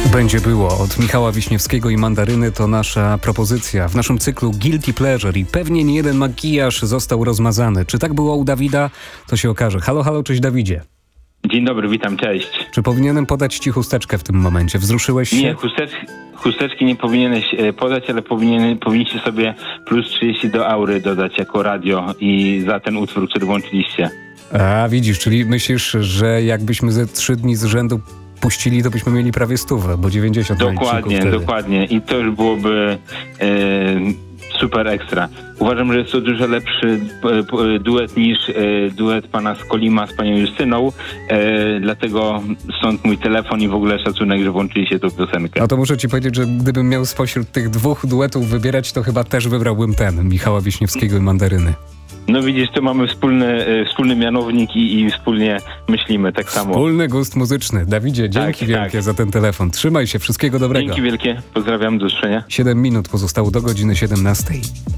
Będzie było od Michała Wiśniewskiego i Mandaryny. To nasza propozycja w naszym cyklu Guilty Pleasure i pewnie nie jeden makijaż został rozmazany. Czy tak było u Dawida? To się okaże. Halo, halo, cześć Dawidzie. Dzień dobry, witam, cześć. Czy powinienem podać ci chusteczkę w tym momencie? Wzruszyłeś się? Nie, chusteczki nie powinieneś podać, ale powinniście sobie plus 30 do aury dodać jako radio i za ten utwór, który włączyliście. A, widzisz, czyli myślisz, że jakbyśmy ze 3 dni z rzędu puścili, to byśmy mieli prawie 100, bo 90 Dokładnie. I to już byłoby super ekstra. Uważam, że jest to dużo lepszy duet niż duet pana Skolima z panią Justyną, dlatego stąd mój telefon i w ogóle szacunek, że włączyliście tą piosenkę. No to muszę ci powiedzieć, że gdybym miał spośród tych 2 duetów wybierać, to chyba też wybrałbym ten, Michała Wiśniewskiego i Mandaryny. No widzisz, to mamy wspólny mianownik i wspólnie myślimy tak samo. Wspólny gust muzyczny. Dawidzie, dzięki wielkie za ten telefon. Trzymaj się, wszystkiego dobrego. Dzięki wielkie, pozdrawiam, do usłyszenia. 7 minut pozostało do godziny 17.